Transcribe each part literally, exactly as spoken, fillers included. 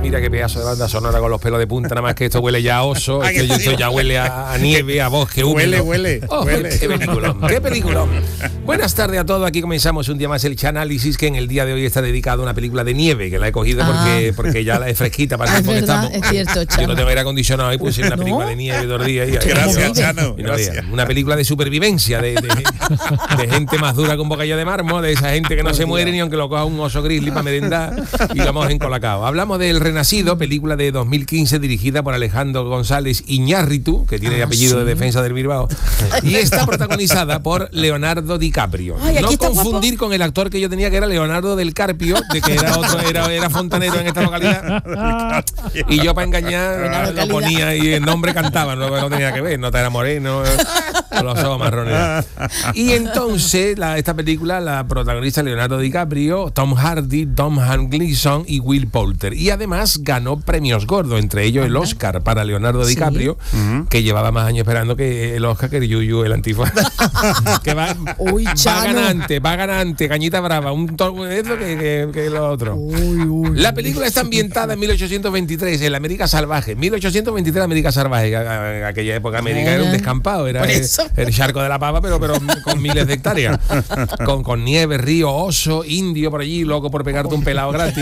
mira qué pedazo de banda sonora con los pelos de punta, nada más que esto huele ya a oso, esto, esto ya huele a, a nieve, a bosque húmedo. Huele, huele, oh, huele. Qué peliculón, qué peliculón. Buenas tardes a todos, aquí comenzamos un día más el Chanálisis, que en el día de hoy está dedicado a una película de nieve, que la he cogido ah. porque, porque ya la es fresquita para ah, el tiempo que verdad, estamos. Es cierto, Chano. Yo no tengo aire acondicionado y puse una ¿No? película de nieve dos días. Y, gracias, Chano. Y no, gracias. Una película de supervivencia, de, de, de gente más dura que un bocadillo de mármol, de esa gente que no se muere ni aunque lo coja un oso grizzly para merendar y lo hemos encolacado. Hablamos de El Renacido, película de dos mil quince dirigida por Alejandro González Iñárritu, que tiene ah, apellido ¿sí? de defensa del Bilbao, y está protagonizada por Leonardo DiCaprio. Ay, no confundir guapo. con el actor que yo tenía, que era Leonardo del Carpio, de que era otro, era, era fontanero en esta localidad. Y yo para engañar lo ponía y el nombre cantaba, no, no tenía que ver, no te era moreno, con los ojos marrones. Y entonces la, esta película la protagoniza Leonardo DiCaprio, Tom Hardy, Tom Gleason y Will Poulter. Y además ganó premios gordos, entre ellos el Oscar para Leonardo ¿Sí? DiCaprio, uh-huh. que llevaba más años esperando que el Oscar que el Yuyu, el antifaz. Que va, uy, va ganante, va ganante, cañita brava, un to- eso que, que, que lo otro. Uy, uy, la película está ambientada en mil ochocientos veintitrés, en la América salvaje. mil ochocientos veintitrés, América salvaje. En aquella época América era un descampado, era el, el charco de la pava, pero, pero con miles de hectáreas. Con, con nieve, río, oso, indio por allí, loco por pegarte un pelado gratis.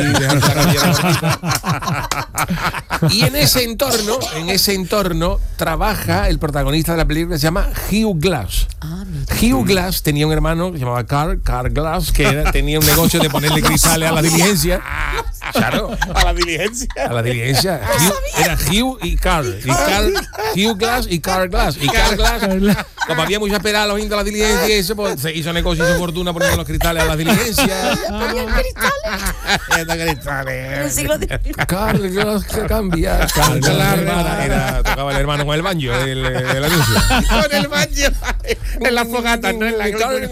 Y en ese entorno, en ese entorno, trabaja el protagonista de la película que se llama Hugh Glass. Ah, Hugh Glass tenía un hermano que se llamaba Carl, Carl Glass, que era, tenía un negocio de ponerle cristales a la diligencia. Claro. A la diligencia. A la diligencia. Hugh, era Hugh y Carl. Y Carl, Hugh Glass y Carl Glass. Y Carl Glass, como había mucha esperada a los indios a la diligencia y eso, pues se hizo negocio, hizo fortuna poniendo los cristales a la diligencia. Ponían cristales. Carl Glass que cambia. Carl Glass era, tocaba el hermano con el banjo, el, el anuncio. Con el banjo. En la fogata, no en la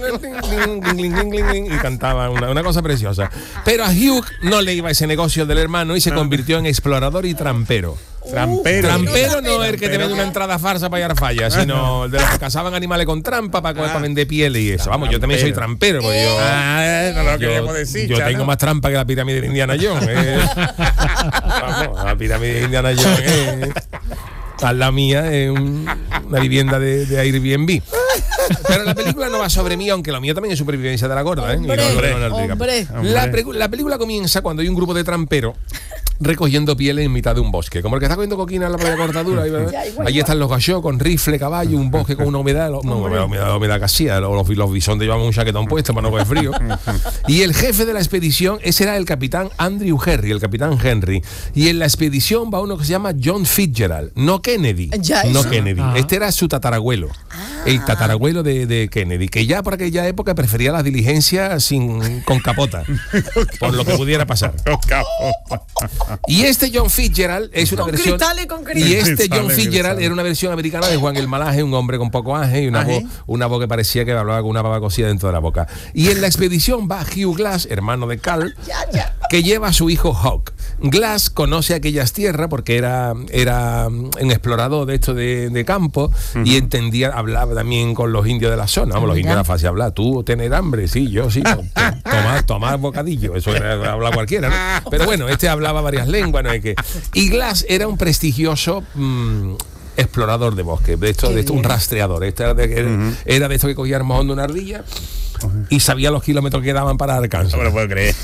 y cantaba una, una cosa preciosa. Pero a Hugh no le iba ese negocio del hermano y se convirtió en explorador y trampero. Trampero. Trampero no es el que te vende una entrada farsa para hallar fallas, sino el de los que cazaban animales con trampa para, para vender piel y eso. Vamos, yo también soy trampero, porque yo, ah, no lo queríamos yo, decir, yo Chano. tengo más trampa que la pirámide de Indiana Jones. Eh. Vamos, la pirámide de Indiana Jones eh. Tal la mía es un, una vivienda de, de Airbnb. Pero la película no va sobre mí, aunque lo mío también es supervivencia de la gorda, ¿eh? Hombre, Y no, no, no, hombre. La, pre- la película comienza cuando hay un grupo de tramperos recogiendo pieles en mitad de un bosque, como el que está cogiendo coquina en la playa cortadura. Allí están los gachos con rifle, caballo, un bosque con una humedad, no, humedad, humedad, humedad casía, los, los bisontes llevaban un chaquetón puesto para no coger frío. Y el jefe de la expedición, ese era el capitán Andrew Henry, el capitán Henry. Y en la expedición va uno que se llama John Fitzgerald, no Kennedy, ya no eso. Kennedy. Ah. Este era su tatarabuelo, ah. el tatarabuelo de, de Kennedy, que ya por aquella época prefería las diligencias sin, con capota, por lo que pudiera pasar. Y este John Fitzgerald es una con versión. Cristales, con cristales. Y este John Fitzgerald era una versión americana de Juan el Malaje, un hombre con poco aje y una voz, una voz que parecía que hablaba con una pava cocida dentro de la boca. Y en la expedición va Hugh Glass, hermano de Carl, ya, ya. que lleva a su hijo Hawk. Glass conoce aquellas tierras porque era, era un explorador de esto de, de campo uh-huh. y entendía, hablaba también con los indios de la zona. Vamos, los indios era fácil hablar. Tú tener hambre, sí, yo sí. Tomar, tomar bocadillo, eso era hablar cualquiera, ¿no? Pero bueno, este hablaba varias lenguas, ¿no? Que, y Glass era un prestigioso mmm, explorador de bosque, de esto, de esto un rastreador. Este era, de, uh-huh. era de esto que cogía el mojón de una ardilla uh-huh. y sabía los kilómetros que daban para Arkansas. No me lo puedo creer.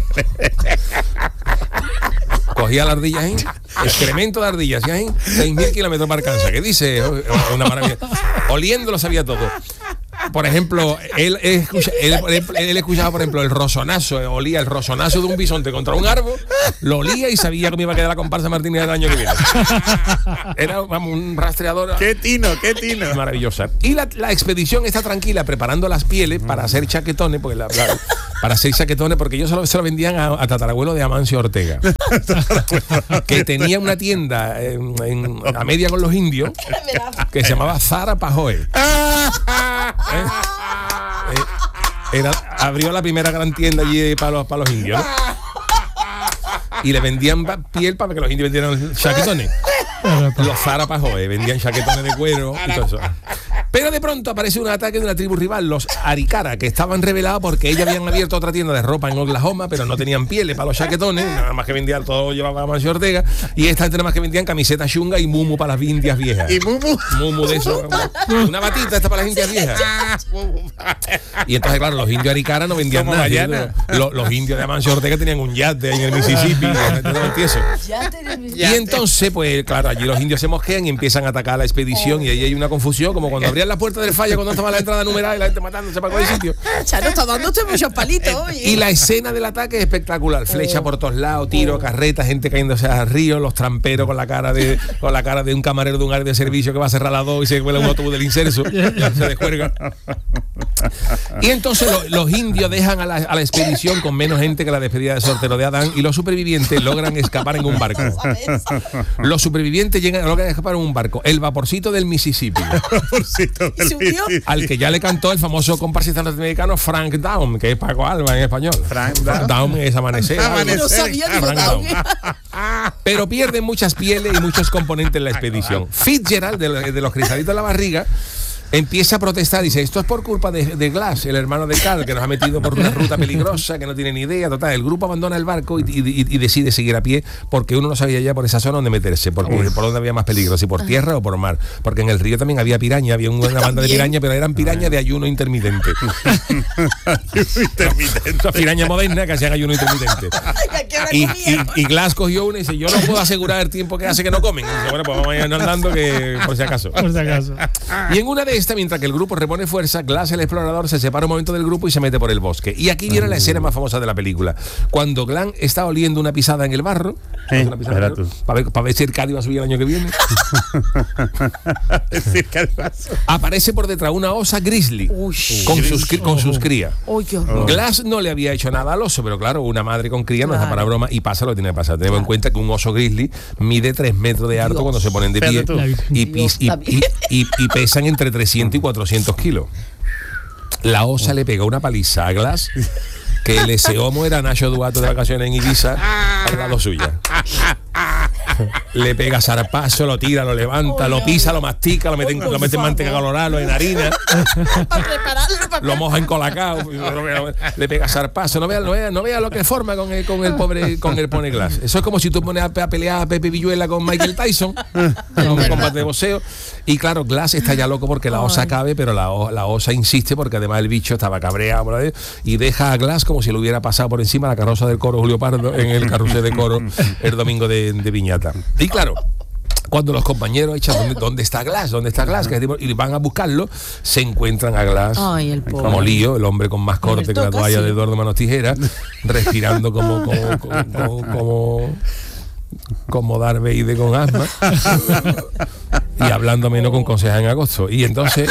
Cogía la ardilla ahí, excremento de ardilla, ¿sí? Ahí, seis mil kilómetros para Arkansas. ¿Qué dice? Una maravilla. Oliéndolo sabía todo. Por ejemplo, él, escucha, él, él, él escuchaba, por ejemplo, el rosonazo, olía el rosonazo de un bisonte contra un árbol, lo olía y sabía que me iba a quedar la comparsa Martínez del año que viene. Era, vamos, un rastreador. ¡Qué tino, qué tino! Maravillosa. Y la, la expedición está tranquila preparando las pieles para hacer chaquetones, porque la, la, para hacer chaquetones, porque ellos se lo, se lo vendían a, a tatarabuelo de Amancio Ortega, que tenía una tienda en, en, a media con los indios, que se llamaba Zara Pajoe. ¿Eh? Eh, era, abrió la primera gran tienda allí para los, para los indios, ¿no? Y le vendían piel para que los indios vendieran chaquetones. Los Zara Pajoe vendían chaquetones de cuero y todo eso. Pero de pronto aparece un ataque de una tribu rival, los Arikara, que estaban revelados porque ellos habían abierto otra tienda de ropa en Oklahoma, pero no tenían pieles para los chaquetones, nada más que vendían, todo llevaba Mancio Ortega, y esta gente nada más que vendían camisetas chunga y mumu para las indias viejas. Y mumu. Mumu de eso, una batita esta para las indias viejas. Y entonces, claro, los indios Arikara no vendían Como nada. Bayana. Los, los indios de Mancio Ortega tenían un yate ahí en el Mississippi. Y entonces, pues claro, allí los indios se mosquean y empiezan a atacar a la expedición, y ahí hay una confusión, como cuando abrían la puerta del falla, cuando estaba la entrada numerada y la gente matándose para cualquier sitio. Chano está dándote muchos palitos. Oye. Y la escena del ataque es espectacular, flecha por todos lados, tiro, carreta, gente cayéndose al río, los tramperos con la cara de con la cara de un camarero de un área de servicio que va a cerrar las dos y se cuela un autobús del inserso, se descuelga. Y entonces lo, los indios dejan a la, a la expedición con menos gente que la despedida de soltero de Adán, y los supervivientes logran escapar en un barco. Los supervivientes llegan, logran escapar en un barco, el vaporcito del Mississippi, Vaporcito del Mississippi. al que ya le cantó el famoso comparsista norteamericano Frank Down, que es Paco Alba en español. Frank Down. Down es amanecer. Amanecer. No sabía ni Frank Down. Down. Pero pierden muchas pieles y muchos componentes en la expedición. Fitzgerald, de, de los cristalitos de la barriga, empieza a protestar, dice, esto es por culpa de, de Glass, el hermano de Carl, que nos ha metido por una ruta peligrosa, que no tiene ni idea. Total, el grupo abandona el barco y, y, y decide seguir a pie, porque uno no sabía ya por esa zona dónde meterse, porque Uy. por dónde había más peligro, si por tierra o por mar, porque en el río también había piraña, había una banda de piraña, pero eran pirañas de ayuno intermitente. Intermitente. Las pirañas modernas que hacían ayuno intermitente. Y, y, y Glass cogió una y dice, yo no puedo asegurar el tiempo que hace que no comen. Y dice, bueno, pues vamos a ir andando, que por si acaso. Por si acaso. Y en una de estas, mientras que el grupo repone fuerza, Glass, el explorador, se separa un momento del grupo y se mete por el bosque. Y aquí viene la escena más famosa de la película. Cuando Glass está oliendo una pisada en el barro, Sí, una pisada para, ver, para ver si el Cádiz va a subir el año que viene, aparece por detrás una osa grizzly Uy. con sus, cri- con sus crías. Uy, qué horror. Glass no le había hecho nada al oso, pero claro, una madre con cría no está para broma, y pasa lo que tiene que pasar. Tenemos en cuenta que un oso grizzly mide tres metros de alto. Dios. Cuando se ponen de pie y, pis, y, y, y, y pesan entre trescientos y cuatrocientos kilos. La osa le pega una paliza a Glass, que el ese homo era Nacho Duato de vacaciones en Ibiza al lado suya. Le pega zarpazo, lo tira, lo levanta, oh, lo pisa, lo mastica, lo mete en, lo mete en manteca colorada, lo en harina, lo moja en colacao, le pega zarpazo. No vea, no vea, no vea lo que forma con el, con el pobre, con el pone Glass. Eso es como si tú pones a, a pelear a Pepe Villuela con Michael Tyson en un combate de boxeo. Y claro, Glass está ya loco porque la osa cabe, pero la, la osa insiste porque además el bicho estaba cabreado por ahí, y deja a Glass como si le hubiera pasado por encima la carroza del coro Julio Pardo en el carrusel de coro el domingo de, de Viñata. Y claro, cuando los compañeros echan ¿dónde, dónde está Glass? ¿Dónde está Glass? Y van a buscarlo, se encuentran a Glass. Ay, el pobre. Molío, el hombre con más corte que la toalla de Eduardo Manos Tijeras, respirando como como como, como, como, como Darth Vader con asma y hablando menos con Conseja en agosto. Y entonces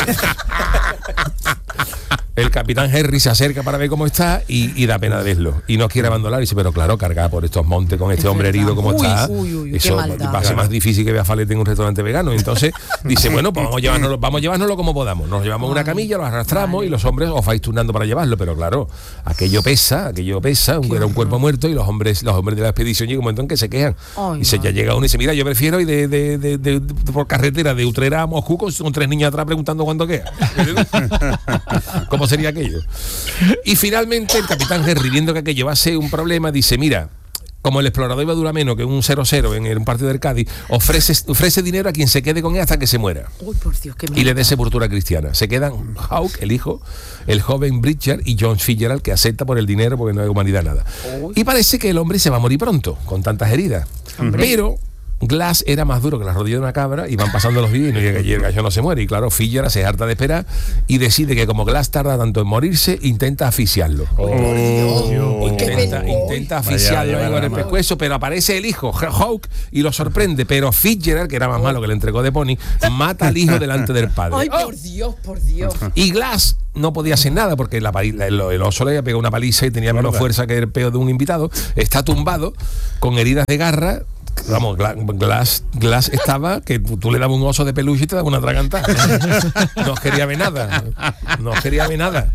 el capitán Henry se acerca para ver cómo está y, y da pena de verlo. Y no quiere abandonar. Y dice, pero claro, cargar por estos montes con este es hombre verdad. herido como uy, está. Uy, uy, eso va a ser más difícil que vea Falete en un restaurante vegano. Y entonces dice, bueno, pues vamos a llevárnoslo, vamos a llevárnoslo como podamos. Nos llevamos Ay, una camilla, lo arrastramos vale. y los hombres os vais turnando para llevarlo. Pero claro, aquello pesa, aquello pesa, un, era un cuerpo muerto, y los hombres, los hombres de la expedición llega un momento en que se quejan. Ay, y dice, ya llega uno y dice, mira, yo prefiero ir de, de, de, de, de, por carretera de Utrera a Moscú con, con tres niños atrás preguntando cuándo queda. ¿Cómo sería aquello? Y finalmente el capitán Henry, viendo que aquello va a ser un problema, dice, mira, como el explorador iba a durar menos que un cero cero en un partido del Cádiz, ofrece, ofrece dinero a quien se quede con él hasta que se muera. Uy, por Dios, qué y le dé sepultura cristiana. Se quedan Hawke, el hijo, el joven Bridger y John Fitzgerald, que acepta por el dinero porque no hay humanidad nada. Uy. Y parece que el hombre se va a morir pronto, con tantas heridas. Hombre. Pero Glass era más duro que la rodilla de una cabra, y van pasando los días y el gallo no se muere. Y claro, Fitzgerald se harta de esperar y decide que como Glass tarda tanto en morirse, intenta asfixiarlo. Oh, oh, intenta, intenta asfixiarlo vaya, vaya, con el pescuezo, pero aparece el hijo, Hawke, y lo sorprende. Pero Fitzgerald, que era más malo que le entregó de pony, mata al hijo delante del padre. Ay, por Dios, por Dios. Y Glass no podía hacer nada porque la, la, el, el oso le había pegado una paliza y tenía menos fuerza que el peo de un invitado. Está tumbado con heridas de garra. Vamos, Glass, Glass estaba que tú le dabas un oso de peluche y te daba una atragantada. No quería ver nada. No quería ver nada.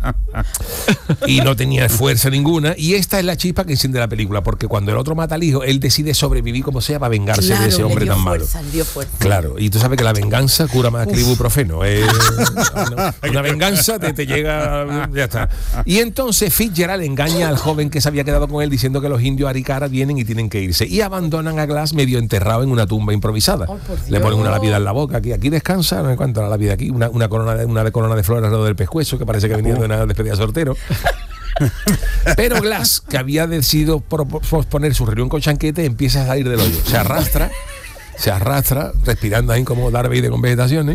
y no tenía fuerza ninguna. Y esta es la chispa que enciende la película, porque cuando el otro mata al hijo, él decide sobrevivir como sea para vengarse Claro, de ese hombre le dio tan fuerza, malo. le dio fuerza. Claro, y tú sabes que la venganza cura más que el ibuprofeno. Eh, una, una venganza te, te llega, ya está. Y entonces Fitzgerald engaña al joven que se había quedado con él diciendo que los indios Arikara vienen y tienen que irse. Y abandonan a Glass medio enterrado en una tumba improvisada. Oh, por Dios. Le ponen una lápida en la boca, aquí, aquí descansa, no sé cuánto la lápida aquí, una, una corona de una de corona de flores alrededor del pescuezo, que parece que venía de una despedida de soltero. Pero Glass, que había decidido posponer su reunión con Chanquete, empieza a salir del hoyo. Se arrastra, se arrastra, respirando ahí como Darth Vader con vegetaciones.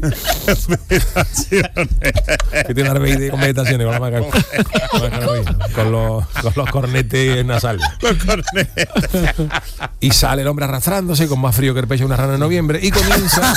Que tiene Darth Vader con vegetaciones, con, la maca, con, los, con los cornetes nasales. Los cornetes. Y sale el hombre arrastrándose con más frío que el pecho de una rana en noviembre y comienza...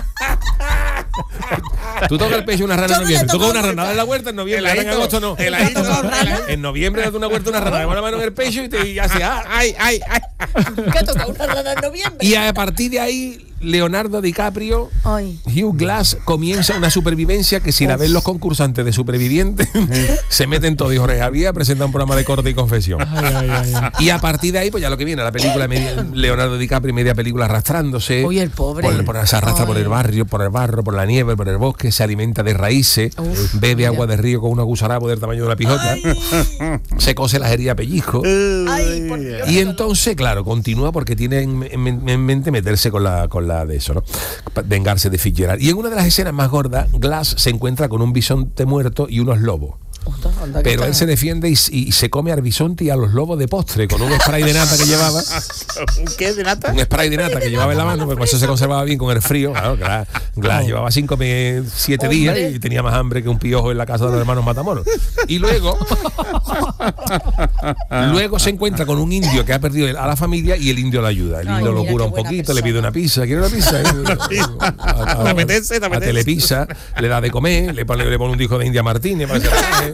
Tú tocas el pecho de una rana en noviembre. Tú tocas una rana en la huerta en noviembre. En agosto no. En noviembre das una huerta una rana. Le pones la mano en el pecho y te y hace ah, ay, ay, ay. ¿Qué toca una rana en noviembre? Y a partir de ahí, Leonardo DiCaprio, Ay. Hugh Glass comienza una supervivencia que si la ven los concursantes de supervivientes, se meten todos. Y Jorge Javier presenta un programa de corte y confesión. Ay, ay, ay. Y a partir de ahí, pues ya lo que viene, la película, media, Leonardo DiCaprio, media película arrastrándose. Oye, el pobre. Por, por, se arrastra Ay. por el barrio, por el barro, por la nieve, por el bosque, se alimenta de raíces, Uf, bebe mira. agua de río con una gusarabo del tamaño de una pijota, Ay. se cose las heridas a pellizco. Ay, por Dios. Y entonces, claro, continúa porque tiene en, en- en mente meterse con la, con la de eso, ¿no? Pa- Vengarse de Fitzgerald. Y en una de las escenas más gordas, Glass se encuentra con un bisonte muerto y unos lobos. Anda, anda, que Pero está- él se defiende y, y se come al bisonte y a los lobos de postre con un spray de nata que llevaba. ¿Qué de nata? Un spray de nata que llevaba en la mano, porque eso se conservaba bien con el frío. Claro, Glass, Glass llevaba cinco, me- siete días Hombre. y tenía más hambre que un piojo en la casa de los hermanos Matamoros. Y luego, luego se encuentra con un indio que ha perdido a la familia y el indio le ayuda. El Ay, indio lo mira, cura qué un buena poquito, le pide persona. una pizza. ¿Quiere una pizza? A, a- ¿Te apetece? ¿Te a apetece? Telepizza, le da de comer, le pone, le pone un disco de India Martínez para que se relaje.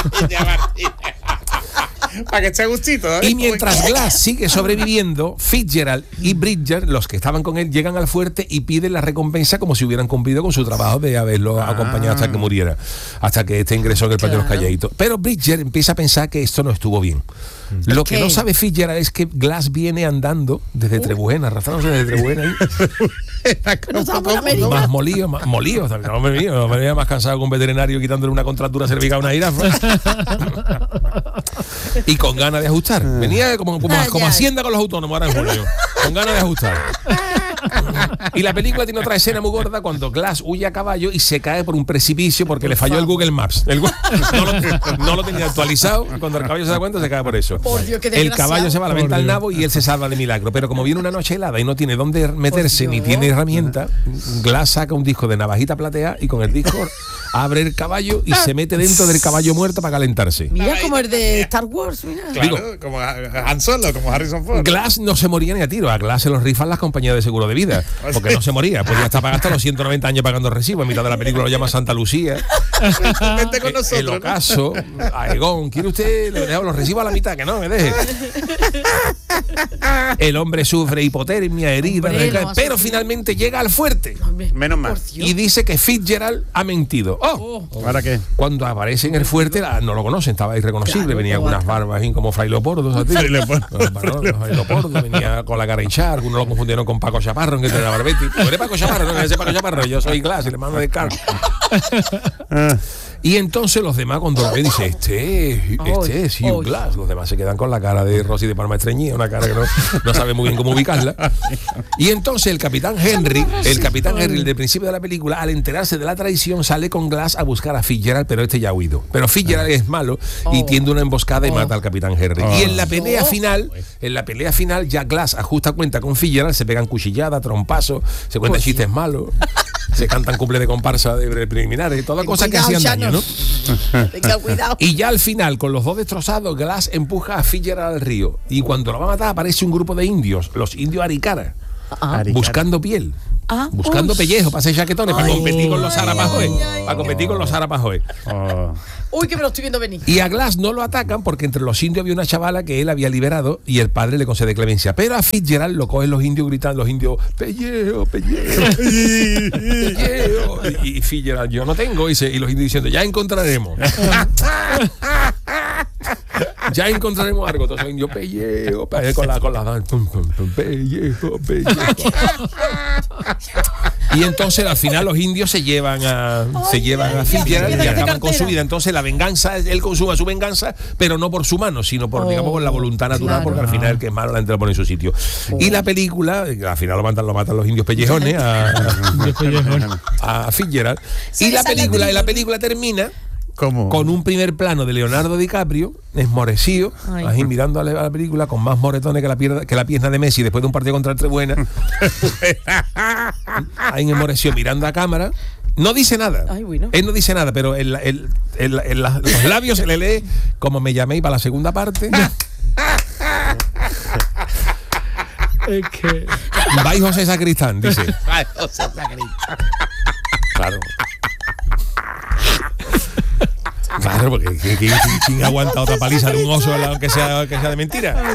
Para que esté a gustito, ¿eh? Y mientras Glass sigue sobreviviendo, Fitzgerald y Bridger, los que estaban con él, llegan al fuerte y piden la recompensa como si hubieran cumplido con su trabajo de haberlo Ah. acompañado hasta que muriera, hasta que este ingresó en el patio de los Claro. calladitos. Pero Bridger empieza a pensar que esto no estuvo bien. Lo que ¿Qué? no sabe Fitzgerald es que Glass viene andando desde Trebujena, arrastrándose desde Trebujena ahí, No estaba por América. más molido, más molido. también. No me venía, no me venía más cansado que un veterinario quitándole una contractura cervical a una jirafa. Y con ganas de ajustar. Venía como, como, Ah, como ya. Hacienda con los autónomos ahora en julio. Con ganas de ajustar. Y la película tiene otra escena muy gorda cuando Glass huye a caballo y se cae por un precipicio porque le falló el Google Maps. El Gu- no, lo, no lo tenía actualizado. Y cuando el caballo se da cuenta, se cae por eso. Por Dios, qué El desgraciado. caballo se va a la Por venta al Dios. nabo y él se salva de milagro. Pero como viene una noche helada y no tiene dónde meterse Por ni Dios. tiene herramienta, Glass saca un disco de navajita platea y con el disco abre el caballo y se mete dentro del caballo muerto para calentarse. Mira como el de Star Wars, mira. Claro, Digo- como Han Solo, como Harrison Ford. Glass no se moría ni a tiro. A Glass se los rifan las compañías de seguro de vida. Porque no se moría. Pues ya está pagando hasta los ciento noventa años pagando recibo. En mitad de la película lo llama Santa Lucía. Vente con nosotros. El ¿no? ocaso. Aegón. ¿Quiere usted? Le dejo los recibos a la mitad. Que no, me deje. El hombre sufre hipotermia, herida. Hombre, no sé qué, no, pero así- finalmente llega al fuerte. Hombre, Menos mal. por Dios. Y dice que Fitzgerald ha mentido. ¡Oh! ¿Para qué? Cuando aparece en el fuerte, la- no lo conocen, estaba irreconocible, Claro, venía con como unas barbas así como Fray Leopoldo, ¿sabes? Fray Leopoldo. Los varones, Fray Leopoldo, venía con la cara hinchada, algunos lo confundieron con Paco Chaparro, que tenía Barbetti. ¿Tú eres Paco Chaparro? No, ese Paco Chaparro, yo soy Glass, el hermano de Carlos. Y entonces los demás cuando lo ven dicen, este, es- este es Hugh Ay. Glass. Los demás se quedan con la cara de Rosy de Palma Estreñía, una cara que no, no sabe muy bien cómo ubicarla. Y entonces el capitán Henry, el capitán Henry, el del principio de la película, al enterarse de la traición, sale con Glass a buscar a Fitzgerald, pero este ya ha huido. Pero Fitzgerald es malo y Oh. tiende una emboscada y mata al capitán Henry. Oh. Y en la pelea Oh. final, en la pelea final, ya Glass ajusta cuenta con Fitzgerald, se pegan cuchilladas, trompazos, se cuentan Pues sí. chistes malos, se cantan cumple de comparsa de preliminares, todas Ten cosas que cuidado, hacían ya daño, no. ¿no? Tenga cuidado. Y ya al final, con los dos destrozados, Glass empuja a Fitzgerald al río. Y cuando lo va a matar, aparece un grupo de indios, los indios Arikara. Ah. buscando piel. Ah, Buscando uy. pellejo para hacer chaquetones, para Ay, competir con los ay, Arapajoes. ay, ay, Para competir con los Arapajoes. Oh. Uy, que me lo estoy viendo venir. Y a Glass no lo atacan porque entre los indios había una chavala que él había liberado y el padre le concede clemencia. Pero a Fitzgerald lo cogen los indios gritando, los indios, pellejo, pellejo, pellejo. Y, y Fitzgerald, yo no tengo, y, se- y los indios diciendo, ya encontraremos. Ya encontraremos algo. Entonces los indios, pellejo, pellejo, con la con las damas, pum, pum, pum, pellejo, pellejo. Y entonces al final los indios se llevan a se Ay, llevan a ay, Fitzgerald ya, y ya, acaban con su cartera. vida. Entonces la venganza, él consuma su venganza, pero no por su mano, sino por, Oh, digamos, con la voluntad natural, claro. porque al final el que es malo la gente lo pone en su sitio. Y la película, al final lo matan, lo matan los indios pellejones a, a Fitzgerald. Se Y le la sale película, el y la brillo. película termina ¿Cómo? con un primer plano de Leonardo DiCaprio, esmorecido, Ay. ahí mirando a la, a la película, con más moretones que la, pierna, que la pierna de Messi después de un partido contra el Trebuena. Ahí esmorecido, mirando a cámara. No dice nada. Ay, bueno. Él no dice nada, pero en, la- en- en- en la- los labios se le lee como me llaméis para la segunda parte. Es que. Va y José Sacristán, dice. Ay, o sea, la grita. Claro. Claro, porque ¿quién, quién- quién aguanta otra paliza de un oso, aunque sea, que sea de mentira?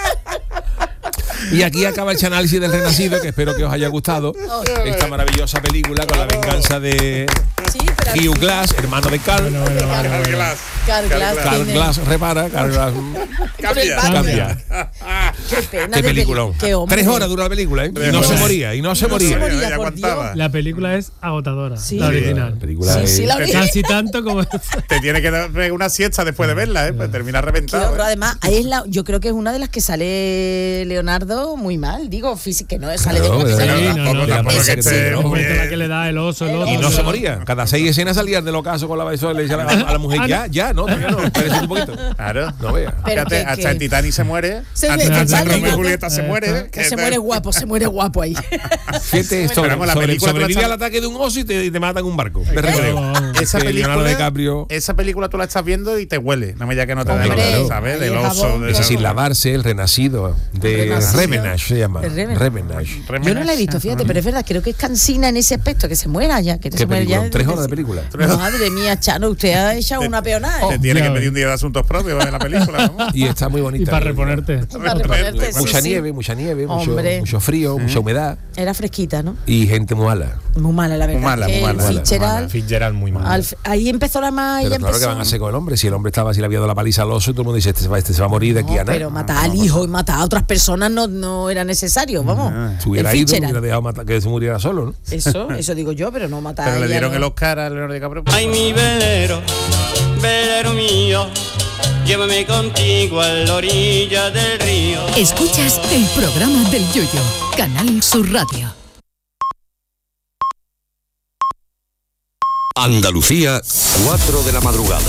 Y aquí acaba el análisis del Renacido, que espero que os haya gustado. Esta maravillosa película con la venganza de Sí, pero Hugh Glass, hermano de Carl. Bueno, bueno, bueno, Carl bueno. Glass. Carl Glass Carl tiene- Glass repara, Carl Glass Cambia. cambia. Qué pena Qué de peliculón. peli- qué hombre. Tres horas dura la película, ¿eh? Y no se moría, y no se No se moría. moría. Ya por aguantaba. Dios. La película es agotadora, Sí. la original. La película Sí, es- sí, la original. Casi tanto como. Te tiene que dar una siesta después de verla, ¿eh? Pues termina Qué reventado. horror. ¿eh? Además, ahí es la, yo creo que es una de las que sale Leonardo muy mal. Digo, física, que no sale Claro, de pero- sale Sí, de- no, tampoco, no, tampoco ese- que esté ese- El muy momento en la bien. que le da el oso, el otro. Y no Sí. se moría. Cada seis escenas salía del ocaso con la eso le decía a la, a la mujer, ya, ya, no, todavía no, espérese un poquito. Claro. No vea. Pero Fíjate, que- hasta que- el Titanic se muere. Se antes ve- de sale Romeo y guapo. Julieta se Eh, muere. Que se muere guapo, se muere guapo ahí. Fíjate, sobre, Pero la sobre- película sobrevive tú la al estás- ataque de un oso y te, y te matan un barco. De Vamos, recreo. vamos. Esa Que Leonardo película, DiCaprio, esa película tú la estás viendo y te huele. No me digas que no te da Hombre, la ¿sabes? ahí Del el oso. jabón, de ese esa- sin lavarse, el renacido de El Renacido. Revenage se llama. El Revenage. Revenage. Yo no la he visto, fíjate, pero es verdad, creo que es cansina en ese aspecto, que se muera ya. Que ¿Qué se muere película? ya. ¿Tres horas de película? Madre mía, Chano, usted ha echado una peonada. Te ¿eh? tiene Ya que ves. pedir un día de asuntos propios de la película, ¿no? Y está muy bonita. Y para reponerte. Para reponerte, sí, Mucha sí. nieve, mucha nieve, mucho, Hombre. mucho frío, mucha humedad Era fresquita, ¿no? y gente muy mala. Muy mala, la verdad. Muy mala, que muy el mala, Fitzgerald, Fitzgerald muy mal. al- ahí empezó la más. Pero ella claro que empezó- van a hacer con el hombre. Si el hombre estaba, si le había dado la paliza al oso, todo el mundo dice, este se va, este se va a morir de aquí No, a nada. pero matar al hijo y matar a otras personas no, no era necesario, vamos. Si hubiera El ido, Fitzgerald. hubiera dejado matar- que se muriera solo, ¿no? Eso, eso digo yo, pero no matar Pero a le ella, dieron no. el Oscar a Leonardo DiCaprio. Ay, mi velero, velero mío, llévame contigo a la orilla del río. Escuchas el programa del Yoyo, Canal Sur Radio. Andalucía, cuatro de la madrugada.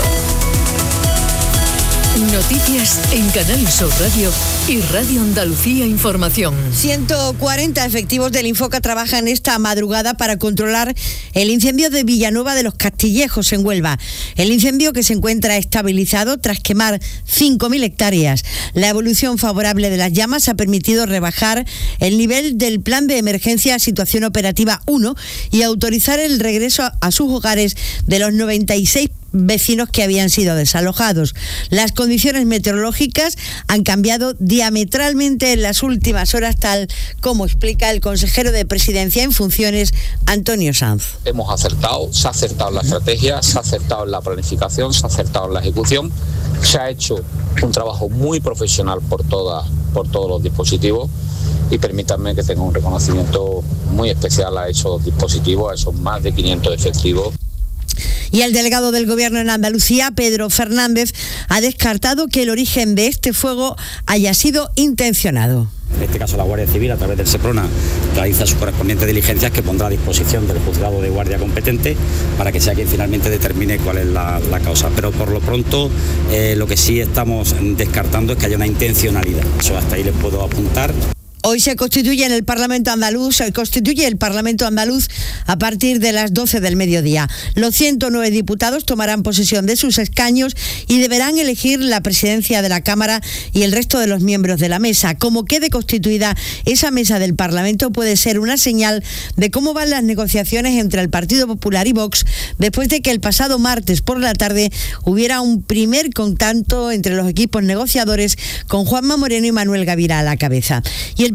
Noticias en Canal Sur Radio y Radio Andalucía Información. ciento cuarenta efectivos del Infoca trabajan esta madrugada para controlar el incendio de Villanueva de los Castillejos en Huelva. El incendio que se encuentra estabilizado tras quemar cinco mil hectáreas. La evolución favorable de las llamas ha permitido rebajar el nivel del plan de emergencia Situación Operativa uno y autorizar el regreso a sus hogares de los noventa y seis vecinos que habían sido desalojados. Las condiciones meteorológicas han cambiado diametralmente en las últimas horas, tal como explica el consejero de Presidencia en funciones, Antonio Sanz. Hemos acertado, se ha acertado en la estrategia, se ha acertado en la planificación, se ha acertado en la ejecución, se ha hecho un trabajo muy profesional por, toda, por todos los dispositivos y permítanme que tenga un reconocimiento muy especial a esos dispositivos, a esos más de quinientos efectivos. Y el delegado del Gobierno en Andalucía, Pedro Fernández, ha descartado que el origen de este fuego haya sido intencionado. En este caso la Guardia Civil, a través del SEPRONA, realiza sus correspondientes diligencias que pondrá a disposición del juzgado de guardia competente para que sea quien finalmente determine cuál es la, la causa. Pero por lo pronto eh, lo que sí estamos descartando es que haya una intencionalidad. Eso hasta ahí les puedo apuntar. Hoy se constituye en el Parlamento andaluz, se constituye el Parlamento andaluz a partir de las doce del mediodía. Los ciento nueve diputados tomarán posesión de sus escaños y deberán elegir la presidencia de la Cámara y el resto de los miembros de la mesa. Como quede constituida esa mesa del Parlamento, puede ser una señal de cómo van las negociaciones entre el Partido Popular y Vox, después de que el pasado martes por la tarde hubiera un primer contacto entre los equipos negociadores con Juanma Moreno y Manuel Gavira a la cabeza. Y el